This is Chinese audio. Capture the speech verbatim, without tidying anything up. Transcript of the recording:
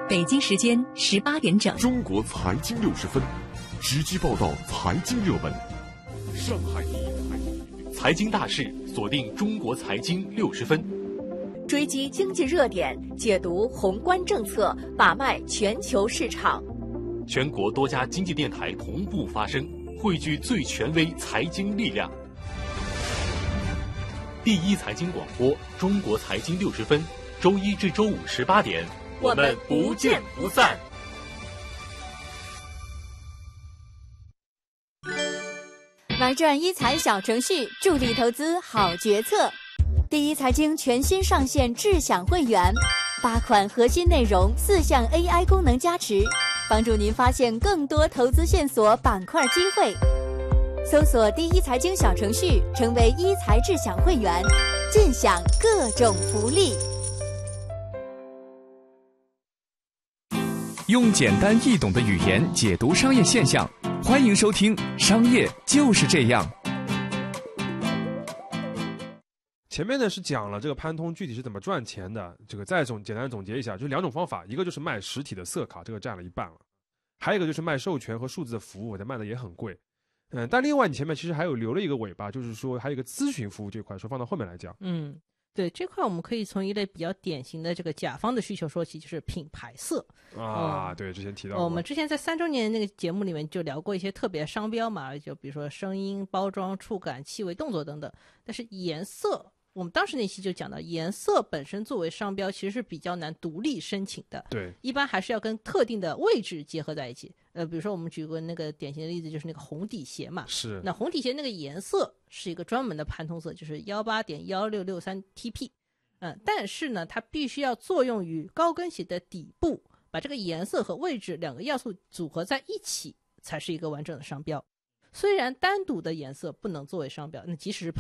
北京时间十八点整， 中国财经六十分，直击报道财经热门。上海第一财经大事，锁定中国财经六十分， 追击经济热点，解读宏观政策，把脉全球市场。 全国多家经济电台同步发声，汇聚最权威财经力量。第一财经广播，中国财经六十分，周一至周五十八点， 我们不见不散。 玩转一财小程序，助力投资好决策。第一财经全新上线智享会员，八款核心内容，四项 A I 功能加持，帮助您发现更多投资线索、板块机会。搜索第一财经小程序，成为一财智享会员，尽享各种福利。 用简单易懂的语言解读商业现象，欢迎收听《商业就是这样》。 前面呢是讲了这个潘通具体是怎么赚钱的，这个再总简单总结一下，就是两种方法，一个就是卖实体的色卡，这个占了一半了，还有一个就是卖授权和数字的服务，它卖的也很贵。嗯，但另外你前面其实还有留了一个尾巴，就是说还有一个咨询服务这块，说放到后面来讲。 嗯，对，这块我们可以从一类比较典型的这个甲方的需求说起，就是品牌色啊、嗯。对，之前提到过。 我们之前在三周年那个节目里面就聊过一些特别商标嘛，就比如说声音、包装、触感、气味、动作等等。但是颜色，我们当时那期就讲到，颜色本身作为商标其实是比较难独立申请的。 对， 一般还是要跟特定的位置结合在一起。呃，比如说我们举个那个典型的例子，就是那个红底鞋嘛。 是。 那红底鞋那个颜色是一个专门的潘通色，就是幺八点幺六六三 T P。嗯，但是呢，它必须要作用于高跟鞋的底部，把这个颜色和位置两个要素组合在一起，才是一个完整的商标。虽然单独的颜色不能作为商标，那即使是